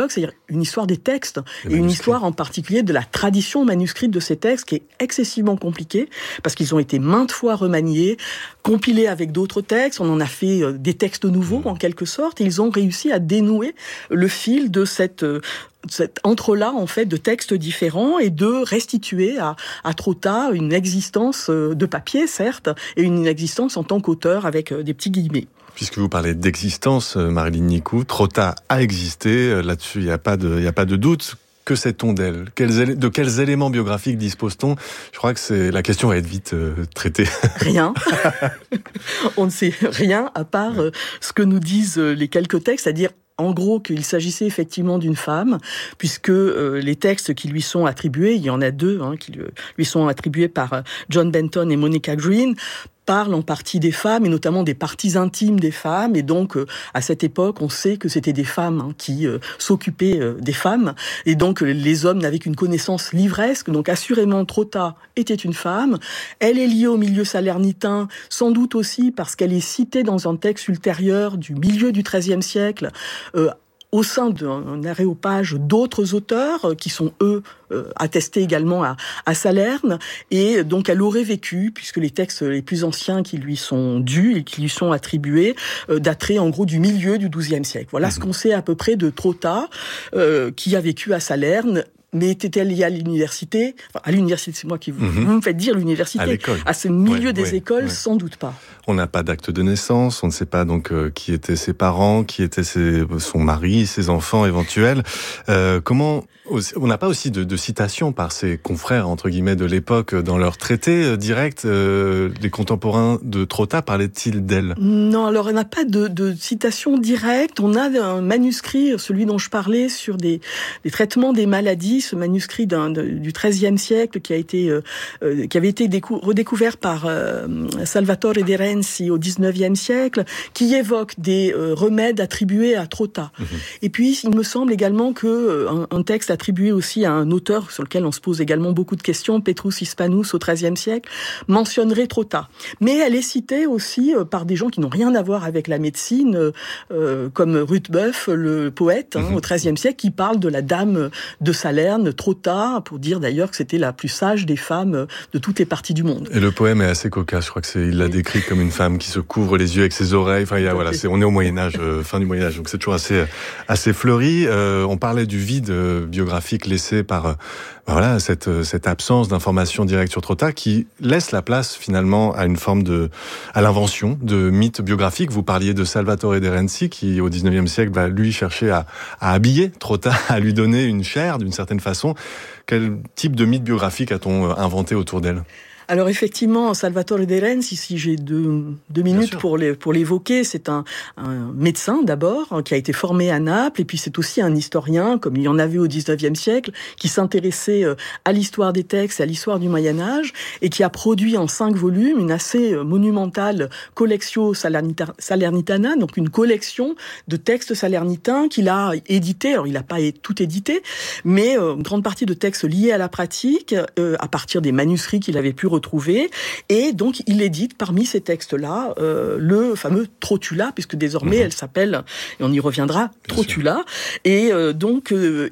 l'époque, c'est-à-dire une histoire des textes, et une histoire en particulier de la tradition manuscrite de ces textes, qui est excessivement compliquée, parce qu'ils ont été maintes fois remaniés, compilés avec d'autres textes, on en a fait des textes nouveaux, en quelque sorte, et ils ont réussi à dénouer le fil de cet entrelac, en fait, de textes différents, et de restituer à Trotta une existence de papier, certes, et une existence en tant qu'auteur, avec des petits guillemets. Puisque vous parlez d'existence, Marilyn Nicou, Trotta a existé, là-dessus il n'y a pas de doute. Que sait-on d'elle ? De quels éléments biographiques dispose-t-on ? Je crois que la question va être vite traitée. Rien. On ne sait rien, à part ce que nous disent les quelques textes, c'est-à-dire en gros qu'il s'agissait effectivement d'une femme, puisque les textes qui lui sont attribués, il y en a deux qui lui sont attribués par John Benton et Monica Green, parle en partie des femmes, et notamment des parties intimes des femmes. Et donc, à cette époque, on sait que c'était des femmes qui s'occupaient des femmes. Et donc, les hommes n'avaient qu'une connaissance livresque. Donc, assurément, Trotta était une femme. Elle est liée au milieu salernitain, sans doute aussi parce qu'elle est citée dans un texte ultérieur du milieu du XIIIe siècle, au sein d'un aréopage d'autres auteurs qui sont, eux, attestés également à Salerne. Et donc, elle aurait vécu, puisque les textes les plus anciens qui lui sont dus et qui lui sont attribués dateraient en gros du milieu du XIIe siècle. Voilà ce qu'on sait à peu près de Trotta, qui a vécu à Salerne. Mais était-elle liée à l'université ? Enfin, à l'université, c'est moi qui vous me faites dire l'université. À ce milieu des écoles, sans doute pas. On n'a pas d'acte de naissance, on ne sait pas donc qui étaient ses parents, qui était son mari, ses enfants éventuels. On n'a pas aussi de citations par ses confrères, entre guillemets, de l'époque dans leurs traités directs. Les contemporains de Trotta parlaient-ils d'elle ? Non, alors on n'a pas de citation directe. On a un manuscrit, celui dont je parlais, sur des traitements des maladies, ce manuscrit du XIIIe siècle qui avait été redécouvert par Salvatore de Renzi au XIXe siècle, qui évoque des remèdes attribués à Trotta. Et puis, il me semble également que un texte attribué aussi à un auteur sur lequel on se pose également beaucoup de questions, Petrus Hispanus au XIIIe siècle, mentionnerait Trotta. Mais elle est citée aussi par des gens qui n'ont rien à voir avec la médecine, comme Ruthbeuf, le poète, au XIIIe siècle, qui parle de la dame de Salerne, Trotta, pour dire d'ailleurs que c'était la plus sage des femmes de toutes les parties du monde. Et le poème est assez cocasse, je crois il l'a décrit comme une femme qui se couvre les yeux avec ses oreilles. Enfin, on est au Moyen-Âge, fin du Moyen-Âge, donc c'est toujours assez fleuri. On parlait du vide biographique laissé par cette absence d'informations directes sur Trotta, qui laisse la place finalement à une forme à l'invention de mythes biographiques. Vous parliez de Salvatore de Renzi, qui au XIXe siècle va lui chercher à habiller Trotta, à lui donner une chair d'une certaine façon. Quel type de mythe biographique a-t-on inventé autour d'elle ? Alors effectivement, Salvatore de Renzi, si j'ai deux minutes pour l'évoquer, c'est un médecin d'abord, qui a été formé à Naples, et puis c'est aussi un historien, comme il y en avait au XIXe siècle, qui s'intéressait à l'histoire des textes, à l'histoire du Moyen-Âge, et qui a produit en 5 volumes une assez monumentale Collectio Salernitana, donc une collection de textes salernitains qu'il a édité. Alors il n'a pas tout édité, mais une grande partie de textes liés à la pratique, à partir des manuscrits qu'il avait pu retrouver, et donc il édite parmi ces textes-là le fameux Trotula, puisque désormais elle s'appelle, et on y reviendra, Trotula, et donc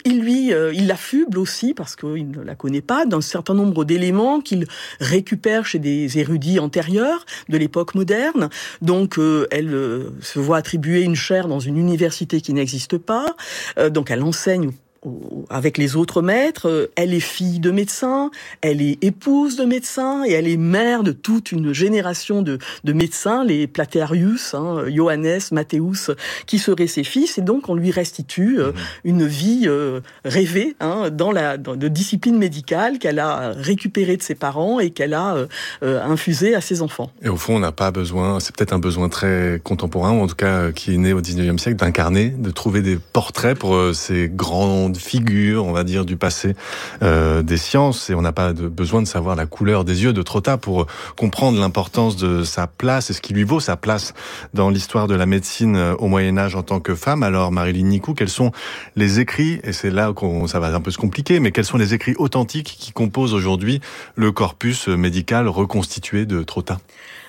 il l'affuble aussi, parce qu'il ne la connaît pas, d'un certain nombre d'éléments qu'il récupère chez des érudits antérieurs de l'époque moderne. Donc elle se voit attribuer une chaire dans une université qui n'existe pas, donc elle enseigne avec les autres maîtres, elle est fille de médecins, elle est épouse de médecins, et elle est mère de toute une génération de médecins, les Platearius, Johannes, Matthäus, qui seraient ses fils, et donc on lui restitue une vie rêvée de discipline médicale qu'elle a récupérée de ses parents et qu'elle a infusée à ses enfants. Et au fond, on n'a pas besoin, c'est peut-être un besoin très contemporain, ou en tout cas qui est né au XIXe siècle, d'incarner, de trouver des portraits pour ces grandes figures, on va dire, du passé des sciences, et on n'a pas besoin de savoir la couleur des yeux de Trotta pour comprendre l'importance de sa place et ce qui lui vaut sa place dans l'histoire de la médecine au Moyen-Âge en tant que femme. Alors, Marilyn Nicou, quels sont les écrits, et c'est là que ça va un peu se compliquer, mais quels sont les écrits authentiques qui composent aujourd'hui le corpus médical reconstitué de Trotta ?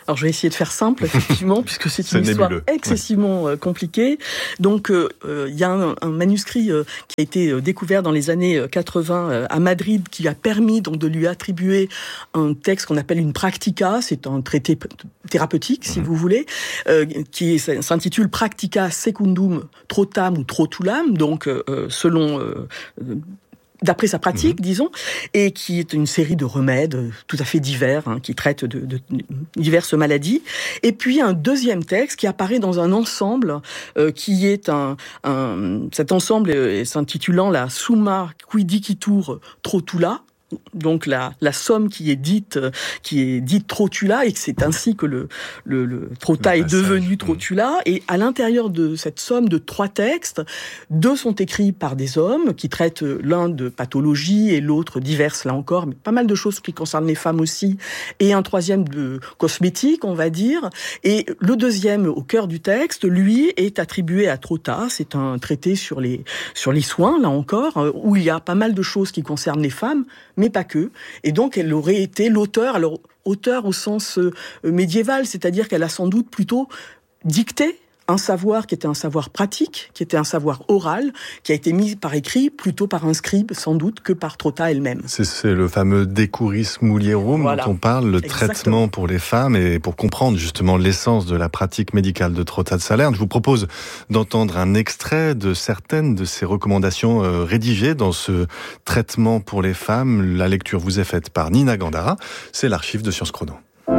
Alors, je vais essayer de faire simple, effectivement, puisque c'est une histoire excessivement compliquée. Donc, il y a un manuscrit qui a été découvert dans les années 80 à Madrid, qui a permis donc de lui attribuer un texte qu'on appelle une practica. C'est un traité thérapeutique, si vous voulez, qui s'intitule Practica Secundum Trotam ou Trotulam, donc selon... d'après sa pratique, disons, et qui est une série de remèdes tout à fait divers, qui traitent de diverses maladies. Et puis un deuxième texte qui apparaît dans un ensemble qui est cet ensemble s'intitulant la Summa Quidicitur Trotula, donc la somme qui est dite Trotula, et que c'est ainsi que le Trota est devenu Trotula. Et à l'intérieur de cette somme de 3 textes, 2 sont écrits par des hommes qui traitent l'un de pathologie et l'autre diverses, là encore, mais pas mal de choses qui concernent les femmes aussi, et un troisième de cosmétique, on va dire. Et le deuxième, au cœur du texte, lui, est attribué à Trota. C'est un traité sur les soins, là encore, où il y a pas mal de choses qui concernent les femmes, mais pas que. Et donc, elle aurait été l'auteur, alors auteur au sens médiéval, c'est-à-dire qu'elle a sans doute plutôt dicté un savoir qui était un savoir pratique, qui était un savoir oral, qui a été mis par écrit plutôt par un scribe, sans doute, que par Trota elle-même. C'est le fameux Decuris Mulierum dont on parle, le traitement pour les femmes, et pour comprendre justement l'essence de la pratique médicale de Trota de Salerne. Je vous propose d'entendre un extrait de certaines de ces recommandations rédigées dans ce traitement pour les femmes. La lecture vous est faite par Nina Gandara, c'est l'archive de Sciences Chrono.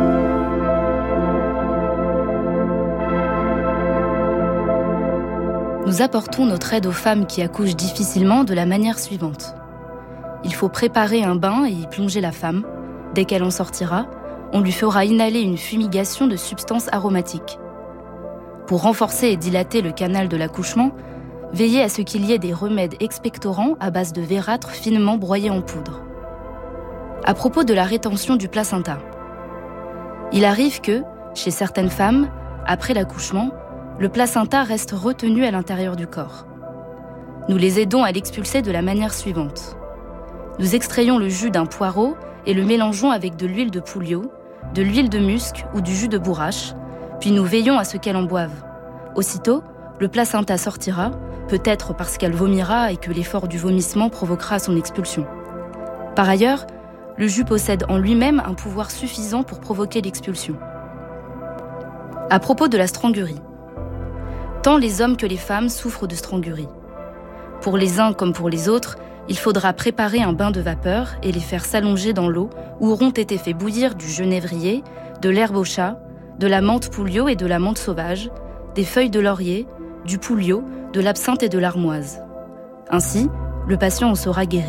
Nous apportons notre aide aux femmes qui accouchent difficilement de la manière suivante. Il faut préparer un bain et y plonger la femme. Dès qu'elle en sortira, on lui fera inhaler une fumigation de substances aromatiques. Pour renforcer et dilater le canal de l'accouchement, veillez à ce qu'il y ait des remèdes expectorants à base de vérâtre finement broyés en poudre. À propos de la rétention du placenta, il arrive que, chez certaines femmes, après l'accouchement, le placenta reste retenu à l'intérieur du corps. Nous les aidons à l'expulser de la manière suivante. Nous extrayons le jus d'un poireau et le mélangeons avec de l'huile de pouliot, de l'huile de musc ou du jus de bourrache, puis nous veillons à ce qu'elle en boive. Aussitôt, le placenta sortira, peut-être parce qu'elle vomira et que l'effort du vomissement provoquera son expulsion. Par ailleurs, le jus possède en lui-même un pouvoir suffisant pour provoquer l'expulsion. À propos de la strangurie, tant les hommes que les femmes souffrent de strangurie. Pour les uns comme pour les autres, il faudra préparer un bain de vapeur et les faire s'allonger dans l'eau où auront été fait bouillir du genévrier, de l'herbe au chat, de la menthe pouliot et de la menthe sauvage, des feuilles de laurier, du pouliot, de l'absinthe et de l'armoise. Ainsi, le patient en sera guéri.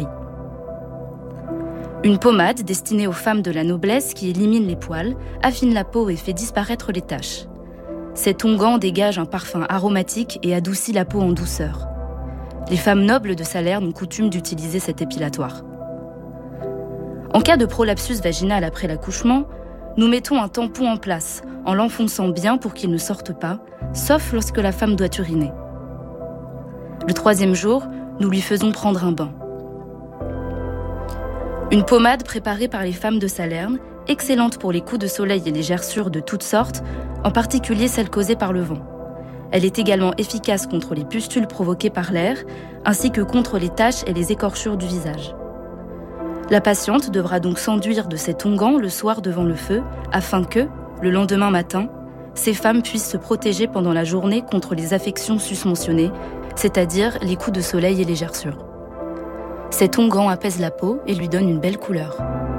Une pommade destinée aux femmes de la noblesse qui élimine les poils, affine la peau et fait disparaître les taches. Cet onguent dégage un parfum aromatique et adoucit la peau en douceur. Les femmes nobles de Salerne ont coutume d'utiliser cet épilatoire. En cas de prolapsus vaginal après l'accouchement, nous mettons un tampon en place, en l'enfonçant bien pour qu'il ne sorte pas, sauf lorsque la femme doit uriner. Le 3e jour, nous lui faisons prendre un bain. Une pommade préparée par les femmes de Salerne, excellente pour les coups de soleil et les gerçures de toutes sortes, en particulier celles causées par le vent. Elle est également efficace contre les pustules provoquées par l'air, ainsi que contre les taches et les écorchures du visage. La patiente devra donc s'enduire de cet onguent le soir devant le feu, afin que, le lendemain matin, ces femmes puissent se protéger pendant la journée contre les affections susmentionnées, c'est-à-dire les coups de soleil et les gerçures. Cet onguent apaise la peau et lui donne une belle couleur.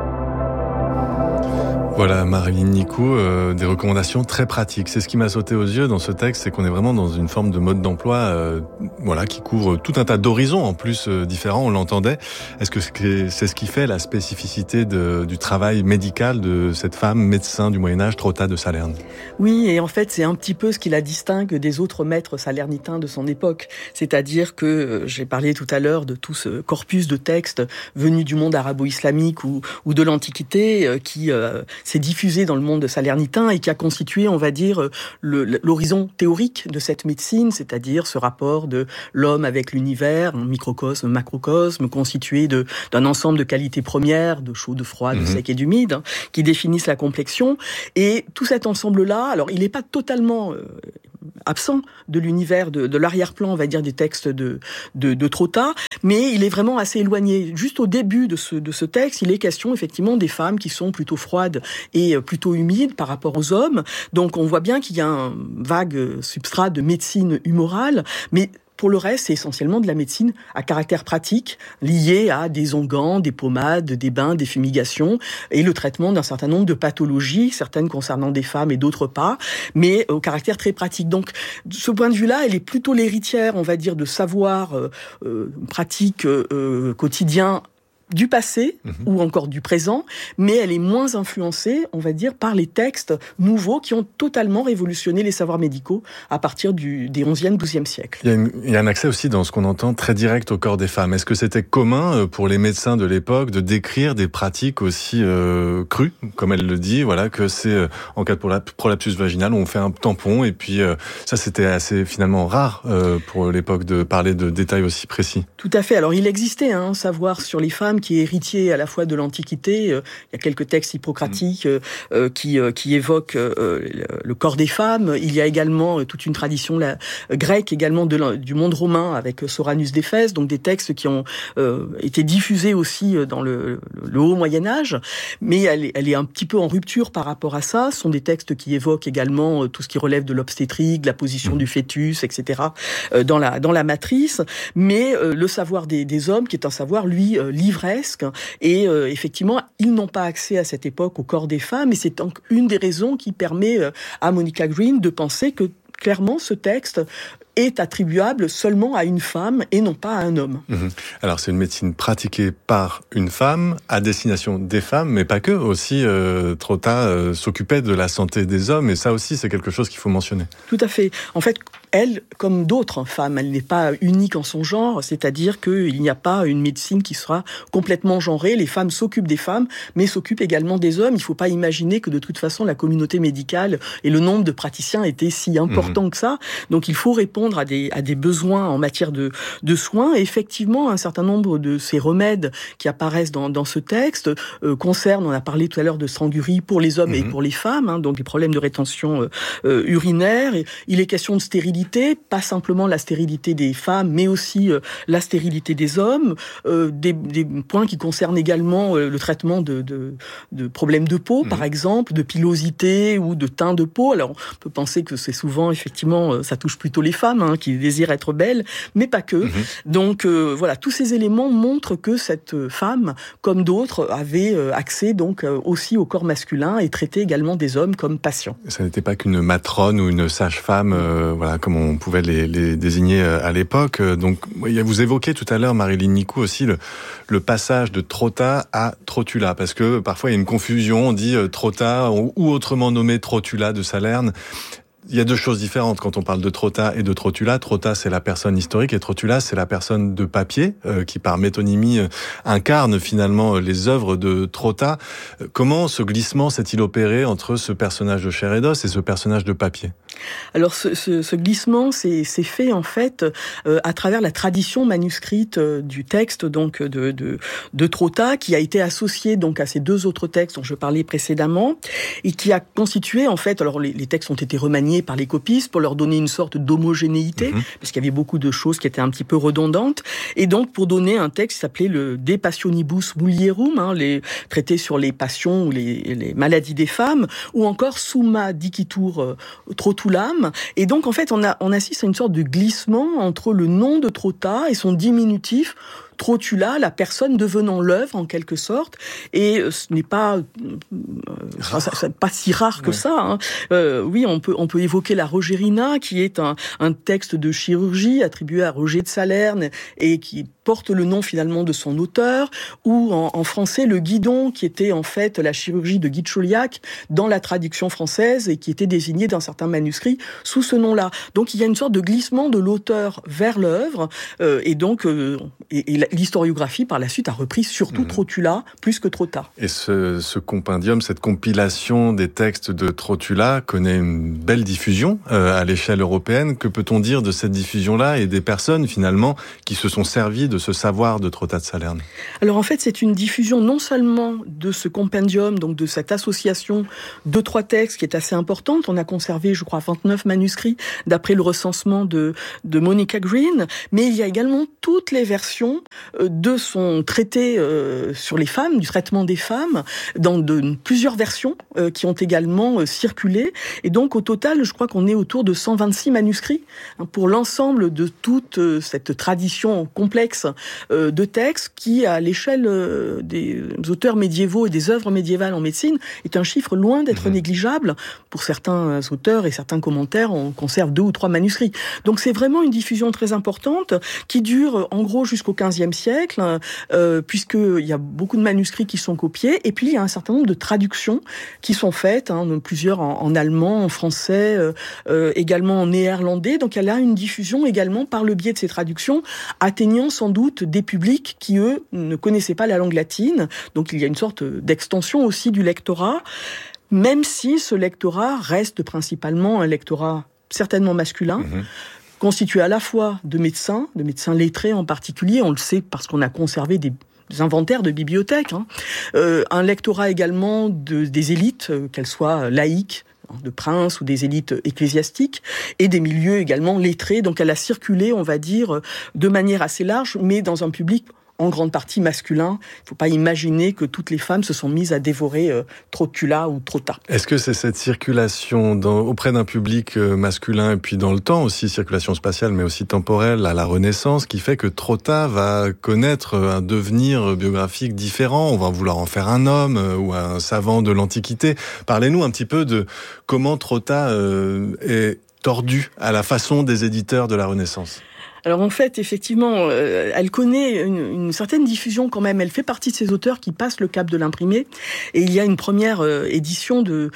Voilà, Marilyn Nicou, des recommandations très pratiques. C'est ce qui m'a sauté aux yeux dans ce texte, c'est qu'on est vraiment dans une forme de mode d'emploi qui couvre tout un tas d'horizons en plus différents, on l'entendait. Est-ce que c'est ce qui fait la spécificité du travail médical de cette femme médecin du Moyen-Âge, Trota de Salerne? Oui, et en fait, c'est un petit peu ce qui la distingue des autres maîtres salernitains de son époque. C'est-à-dire que, j'ai parlé tout à l'heure de tout ce corpus de textes venus du monde arabo-islamique ou de l'Antiquité, qui s'est diffusé dans le monde salernitain et qui a constitué, on va dire, l'horizon théorique de cette médecine, c'est-à-dire ce rapport de l'homme avec l'univers, un microcosme, macrocosme, constitué d'un ensemble de qualités premières, de chaud, de froid, de sec et d'humide, qui définissent la complexion. Et tout cet ensemble-là, alors il n'est pas totalement absent de l'univers, de l'arrière-plan, on va dire, des textes de Trotta, mais il est vraiment assez éloigné. Juste au début de ce texte, il est question effectivement des femmes qui sont plutôt froides et plutôt humides par rapport aux hommes. Donc on voit bien qu'il y a un vague substrat de médecine humorale, mais pour le reste, c'est essentiellement de la médecine à caractère pratique, liée à des onguents, des pommades, des bains, des fumigations, et le traitement d'un certain nombre de pathologies, certaines concernant des femmes et d'autres pas, mais au caractère très pratique. Donc, de ce point de vue-là, elle est plutôt l'héritière, on va dire, de savoirs pratiques quotidiens du passé ou encore du présent, mais elle est moins influencée, on va dire, par les textes nouveaux qui ont totalement révolutionné les savoirs médicaux à partir des 11e, 12e siècles. Il y a un accès aussi dans ce qu'on entend très direct au corps des femmes. Est-ce que c'était commun pour les médecins de l'époque de décrire des pratiques aussi crues, comme elle le dit, voilà, que c'est en cas de prolapsus vaginal, on fait un tampon et puis ça c'était assez finalement rare pour l'époque de parler de détails aussi précis. Tout à fait. Alors il existait un savoir sur les femmes qui est héritier à la fois de l'Antiquité. Il y a quelques textes hippocratiques qui évoquent le corps des femmes. Il y a également toute une tradition grecque également du monde romain avec Soranus d'Éphèse, donc des textes qui ont été diffusés aussi dans le haut Moyen-Âge. Mais elle est un petit peu en rupture par rapport à ça. Ce sont des textes qui évoquent également tout ce qui relève de l'obstétrique, de la position du fœtus, etc. dans la matrice. Mais le savoir des hommes, qui est un savoir, lui, livresque, et effectivement, ils n'ont pas accès à cette époque au corps des femmes, et c'est donc une des raisons qui permet à Monica Green de penser que clairement ce texte est attribuable seulement à une femme et non pas à un homme. Alors c'est une médecine pratiquée par une femme à destination des femmes, mais pas que. Aussi, Trotta s'occupait de la santé des hommes, et ça aussi c'est quelque chose qu'il faut mentionner. Tout à fait. En fait, elle, comme d'autres femmes, elle n'est pas unique en son genre, c'est-à-dire qu'il n'y a pas une médecine qui sera complètement genrée. Les femmes s'occupent des femmes, mais s'occupent également des hommes. Il ne faut pas imaginer que de toute façon la communauté médicale et le nombre de praticiens étaient si importants que ça. Donc il faut répondre à des besoins en matière de soins. Et effectivement, un certain nombre de ces remèdes qui apparaissent dans ce texte concernent, on a parlé tout à l'heure de strangurie pour les hommes et pour les femmes, donc des problèmes de rétention urinaire. Et il est question de stérilité, pas simplement la stérilité des femmes, mais aussi la stérilité des hommes. Des points qui concernent également le traitement de problèmes de peau, par exemple, de pilosité ou de teint de peau. Alors, on peut penser que c'est souvent, effectivement, ça touche plutôt les femmes, qui désirent être belles, mais pas que. Donc voilà, tous ces éléments montrent que cette femme, comme d'autres, avait accès donc aussi au corps masculin et traitait également des hommes comme patients. Ça n'était pas qu'une matrone ou une sage-femme, voilà, comme on pouvait les désigner à l'époque. Donc vous évoquez tout à l'heure, Marilyn Nicou, aussi le passage de Trotta à Trotula, parce que parfois il y a une confusion, on dit Trotta ou autrement nommé Trotula de Salerne. Il y a deux choses différentes quand on parle de Trotta et de Trotula. Trotta, c'est la personne historique, et Trotula, c'est la personne de papier qui, par métonymie, incarne finalement les œuvres de Trotta. Comment ce glissement s'est-il opéré entre ce personnage de chair et d'os et ce personnage de papier ? Alors ce glissement s'est fait en fait à travers la tradition manuscrite du texte donc de Trotta, qui a été associé donc à ces deux autres textes dont je parlais précédemment, et qui a constitué en fait, alors les textes ont été remaniés par les copistes pour leur donner une sorte d'homogénéité, parce qu'il y avait beaucoup de choses qui étaient un petit peu redondantes, et donc pour donner un texte qui s'appelait le De Passionibus Mulierum, les traités sur les passions ou les maladies des femmes, ou encore Summa Dicitur Trotulam. Et donc en fait on assiste à une sorte de glissement entre le nom de Trotta et son diminutif Trotula, la personne devenant l'œuvre en quelque sorte, et ce n'est pas pas si rare que ça. Oui, on peut évoquer la Rogerina, qui est un texte de chirurgie attribué à Roger de Salerne et qui porte le nom finalement de son auteur, ou en français le Guidon, qui était en fait la chirurgie de Guy de Chauliac dans la traduction française et qui était désigné dans certains manuscrits sous ce nom-là. Donc il y a une sorte de glissement de l'auteur vers l'œuvre, et donc l'historiographie, par la suite, a repris surtout Trotula, plus que Trotta. Et ce compendium, cette compilation des textes de Trotula connaît une belle diffusion à l'échelle européenne. Que peut-on dire de cette diffusion-là et des personnes, finalement, qui se sont servies de ce savoir de Trotta de Salerne? Alors, en fait, c'est une diffusion non seulement de ce compendium, donc de cette association de 3 textes qui est assez importante. On a conservé, je crois, 29 manuscrits d'après le recensement de Monica Green, mais il y a également toutes les versions de son traité sur les femmes, du traitement des femmes, dans plusieurs versions qui ont également circulé. Et donc, au total, je crois qu'on est autour de 126 manuscrits pour l'ensemble de toute cette tradition complexe de textes qui, à l'échelle des auteurs médiévaux et des œuvres médiévales en médecine, est un chiffre loin d'être négligeable. Pour certains auteurs et certains commentaires, on conserve 2 ou 3 manuscrits. Donc c'est vraiment une diffusion très importante qui dure en gros jusqu'au XVe siècle, puisqu'il y a beaucoup de manuscrits qui sont copiés, et puis il y a un certain nombre de traductions qui sont faites, plusieurs en allemand, en français, également en néerlandais. Donc il y a là une diffusion également par le biais de ces traductions, atteignant sans doute des publics qui, eux, ne connaissaient pas la langue latine. Donc il y a une sorte d'extension aussi du lectorat, même si ce lectorat reste principalement un lectorat certainement masculin, constitué à la fois de médecins lettrés en particulier, on le sait parce qu'on a conservé des inventaires de bibliothèques, un lectorat également des élites, qu'elles soient laïques, de princes ou des élites ecclésiastiques, et des milieux également lettrés. Donc elle a circulé, on va dire, de manière assez large, mais dans un public en grande partie masculin. Il ne faut pas imaginer que toutes les femmes se sont mises à dévorer Trotula ou Trotta. Est-ce que c'est cette circulation auprès d'un public masculin, et puis dans le temps aussi, circulation spatiale, mais aussi temporelle, à la Renaissance, qui fait que Trotta va connaître un devenir biographique différent? On va vouloir en faire un homme ou un savant de l'Antiquité. Parlez-nous un petit peu de comment Trotta est tordu à la façon des éditeurs de la Renaissance. Alors en fait, effectivement, elle connaît une certaine diffusion quand même. Elle fait partie de ces auteurs qui passent le cap de l'imprimé. Et il y a une première édition de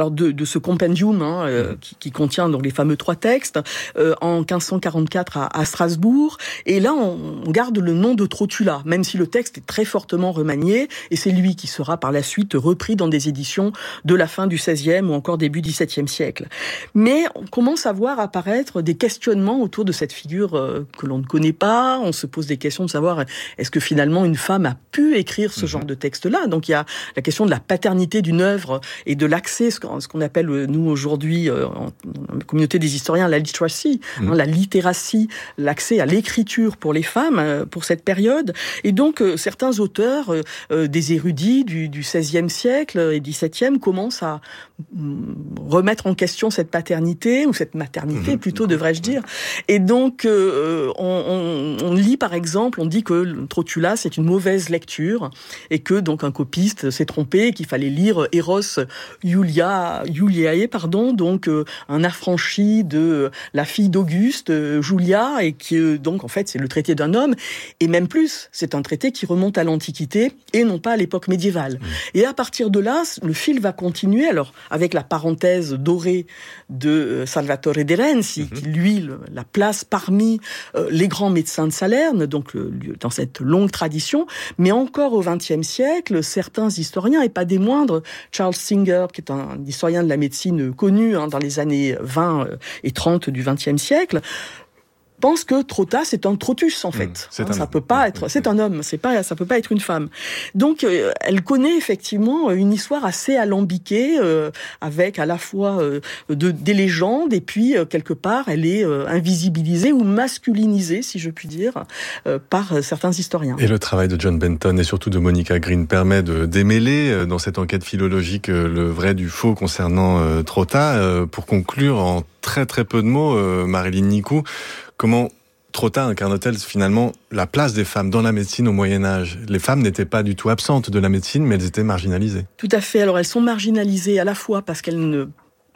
ce compendium qui contient donc les fameux 3 textes en 1544 à Strasbourg. Et là, on garde le nom de Trotula, même si le texte est très fortement remanié. Et c'est lui qui sera par la suite repris dans des éditions de la fin du XVIe ou encore début XVIIe siècle. Mais on commence à voir apparaître des questionnements autour de cette figure que l'on ne connaît pas. On se pose des questions de savoir est-ce que finalement une femme a pu écrire ce genre de texte-là. Donc il y a la question de la paternité d'une œuvre et de l'accès, ce qu'on appelle nous aujourd'hui en communauté des historiens la literacy, la littératie, l'accès à l'écriture pour les femmes pour cette période. Et donc certains auteurs, des érudits du XVIe siècle et XVIIe commencent à remettre en question cette paternité ou cette maternité plutôt devrais-je dire. Et donc on lit par exemple, on dit que Trotula c'est une mauvaise lecture et que donc un copiste s'est trompé et qu'il fallait lire Eros Juliae, donc un affranchi de la fille d'Auguste, Julia, et qui donc en fait c'est le traité d'un homme, et même plus, c'est un traité qui remonte à l'Antiquité et non pas à l'époque médiévale. Et à partir de là, le fil va continuer, alors avec la parenthèse dorée de Salvatore de Renzi, qui lui la place parmi les grands médecins de Salerne, donc dans cette longue tradition, mais encore au XXe siècle, certains historiens, et pas des moindres, Charles Singer, qui est un historien de la médecine connu dans les années 20 et 30 du XXe siècle, pense que Trotta c'est un Trotus en fait. Ça peut pas être, c'est un homme, ça peut pas être une femme. Donc elle connaît effectivement une histoire assez alambiquée avec à la fois des légendes et puis quelque part elle est invisibilisée ou masculinisée si je puis dire par certains historiens. Et le travail de John Benton et surtout de Monica Green permet de démêler dans cette enquête philologique le vrai du faux concernant Trotta. Pour conclure en très très peu de mots, Marilyn Nicou, comment Trotta incarne-t-elle finalement la place des femmes dans la médecine au Moyen-Âge? Les femmes n'étaient pas du tout absentes de la médecine, mais elles étaient marginalisées. Tout à fait. Alors elles sont marginalisées à la fois parce qu'elles ne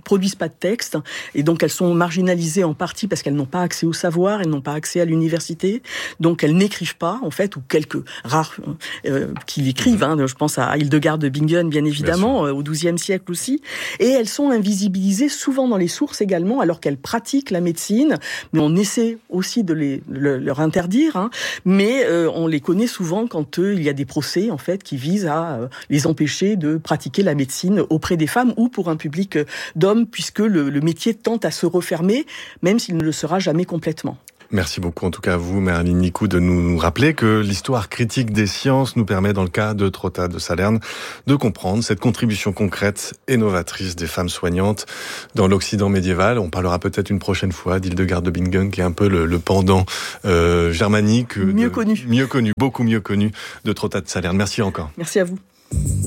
produisent pas de texte, et donc elles sont marginalisées en partie parce qu'elles n'ont pas accès au savoir, elles n'ont pas accès à l'université, donc elles n'écrivent pas, en fait, ou quelques rares qui écrivent, je pense à Hildegard de Bingen, bien évidemment, au XIIe siècle aussi, et elles sont invisibilisées souvent dans les sources également, alors qu'elles pratiquent la médecine, mais on essaie aussi de leur interdire, mais on les connaît souvent quand il y a des procès, en fait, qui visent à les empêcher de pratiquer la médecine auprès des femmes ou pour un public d'hommes, puisque le métier tente à se refermer, même s'il ne le sera jamais complètement. Merci beaucoup, en tout cas à vous, Merlin Nicou, de nous rappeler que l'histoire critique des sciences nous permet, dans le cas de Trotta de Salerne, de comprendre cette contribution concrète et novatrice des femmes soignantes dans l'Occident médiéval. On parlera peut-être une prochaine fois d'Hildegard de Bingen, qui est un peu le pendant germanique. Mieux connu, beaucoup mieux connu de Trotta de Salerne. Merci encore. Merci à vous.